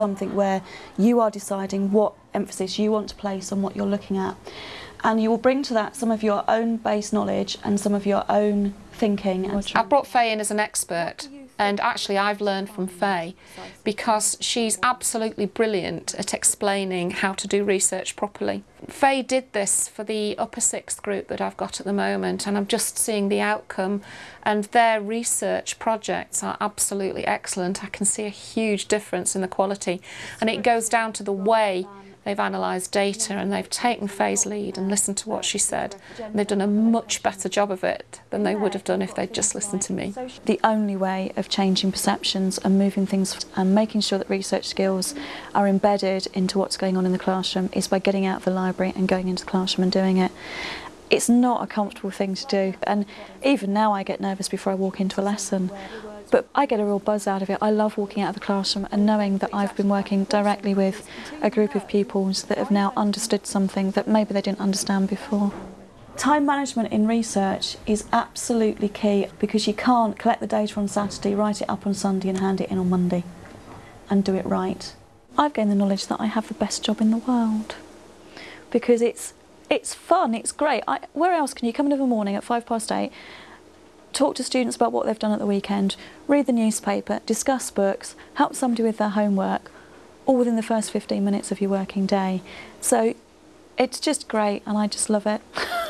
Something where you are deciding what emphasis you want to place on what you're looking at, and you will bring to that some of your own base knowledge and some of your own thinking. I brought Faye in as an expert, and actually I've learned from Faye because she's absolutely brilliant at explaining how to do research properly. Faye did this for the upper sixth group that I've got at the moment, and I'm just seeing the outcome, and their research projects are absolutely excellent. I can see a huge difference in the quality, and it goes down to the way they've analysed data, and they've taken Faye's lead and listened to what she said, and they've done a much better job of it than they would have done if they'd just listened to me. The only way of changing perceptions and moving things and making sure that research skills are embedded into what's going on in the classroom is by getting out of the library and going into the classroom and doing it. It's not a comfortable thing to do, and even now I get nervous before I walk into a lesson. But I get a real buzz out of it. I love walking out of the classroom and knowing that I've been working directly with a group of pupils that have now understood something that maybe they didn't understand before. Time management in research is absolutely key, because you can't collect the data on Saturday, write it up on Sunday and hand it in on Monday and do it right. I've gained the knowledge that I have the best job in the world, because it's fun, it's great. Where else can you come in the morning at 8:05, talk to students about what they've done at the weekend, read the newspaper, discuss books, help somebody with their homework, all within the first 15 minutes of your working day. So it's just great, and I just love it.